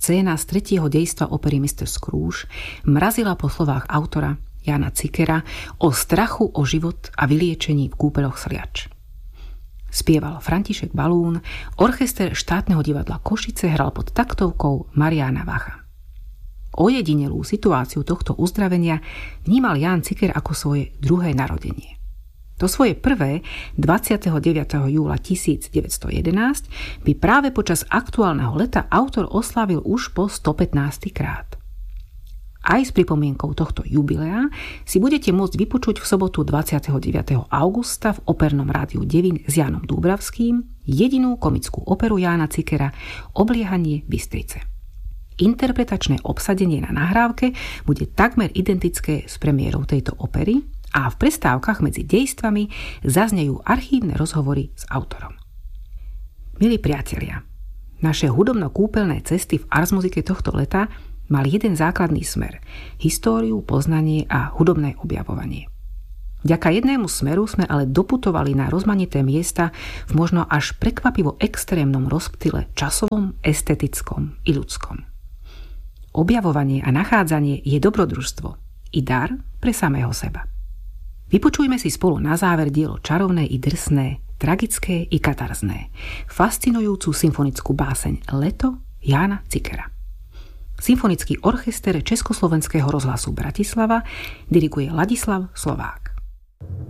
scéna z 3. dejstva opery Mr. Scrooge mrazila po slovách autora Jána Cikera o strachu o život a vyliečení v kúpeľoch Sliač. Spieval František Balún, orchester štátneho divadla Košice hral pod taktovkou Mariána Vacha. Ojedinelú situáciu tohto uzdravenia vnímal Ján Ciker ako svoje druhé narodenie. To svoje prvé 29. júla 1911 by práve počas aktuálneho leta autor oslávil už po 115. krát. Aj s pripomienkou tohto jubilea si budete môcť vypočuť v sobotu 29. augusta v Opernom rádiu Devín s Jánom Dúbravským jedinú komickú operu Jána Cikera Obliehanie Bystrice. Interpretačné obsadenie na nahrávke bude takmer identické s premiérou tejto opery a v prestávkach medzi dejstvami zaznejú archívne rozhovory s autorom. Milí priatelia, naše hudobno-kúpeľné cesty v Ars Musike tohto leta mal jeden základný smer – históriu, poznanie a hudobné objavovanie. Vďaka jednému smeru sme ale doputovali na rozmanité miesta v možno až prekvapivo extrémnom rozptyle časovom, estetickom i ľudskom. Objavovanie a nachádzanie je dobrodružstvo i dar pre samého seba. Vypočujme si spolu na záver dielo čarovné i drsné, tragické i katarzné, fascinujúcu symfonickú báseň Leto Jána Cikera. Symfonický orchester Československého rozhlasu Bratislava diriguje Ladislav Slovák.